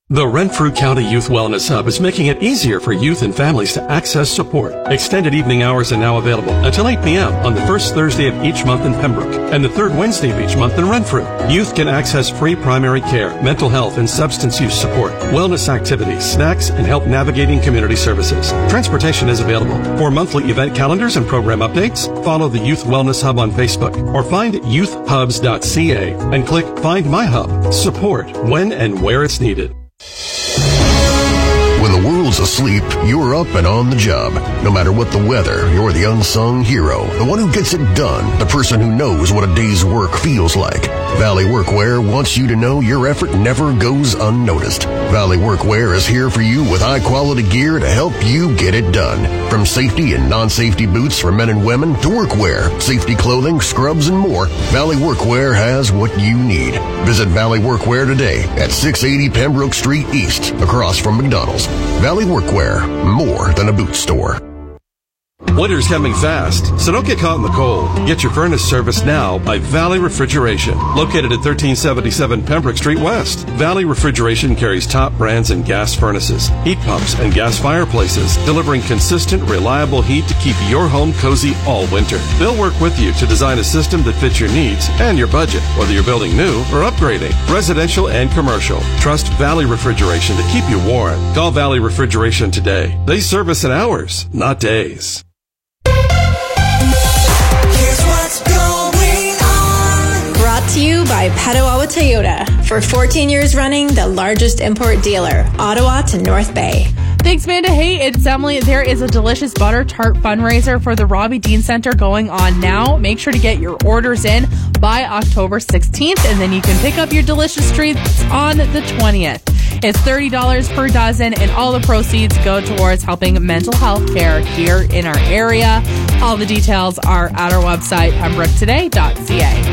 The Renfrew County Youth Wellness Hub is making it easier for youth and families to access support. Extended evening hours are now available until 8 p.m. on the first Thursday of each month in Pembroke and the third Wednesday of each month in Renfrew. Youth can access free primary care, mental health, and substance use support, wellness activities, snacks, and help navigating community services. Transportation is available. For monthly event calendars and program updates, follow the Youth Wellness Hub on Facebook or find youthhubs.ca and click Find My Hub. Support when and where it's needed. When the world's asleep, you're up and on the job. No matter what the weather, you're the unsung hero, the one who gets it done, the person who knows what a day's work feels like. Valley Workwear wants you to know your effort never goes unnoticed. Valley Workwear is here for you with high-quality gear to help you get it done. From safety and non-safety boots for men and women to workwear, safety clothing, scrubs, and more, Valley Workwear has what you need. Visit Valley Workwear today at 680 Pembroke Street East, across from McDonald's. Valley Workwear, more than a boot store. Winter's coming fast, so don't get caught in the cold. Get your furnace serviced now by Valley Refrigeration, located at 1377 Pembroke Street West. Valley Refrigeration carries top brands in gas furnaces, heat pumps, and gas fireplaces, delivering consistent, reliable heat to keep your home cozy all winter. They'll work with you to design a system that fits your needs and your budget, whether you're building new or upgrading, residential and commercial. Trust Valley Refrigeration to keep you warm. Call Valley Refrigeration today. They service in hours, not days. Brought to you by Petawawa Toyota. For 14 years running, the largest import dealer, Ottawa to North Bay. Thanks, Amanda. Hey, it's Emily. There is a delicious butter tart fundraiser for the Robbie Dean Center going on now. Make sure to get your orders in by October 16th, and then you can pick up your delicious treats on the 20th. It's $30 per dozen, and all the proceeds go towards helping mental health care here in our area. All the details are at our website, pembroketoday.ca.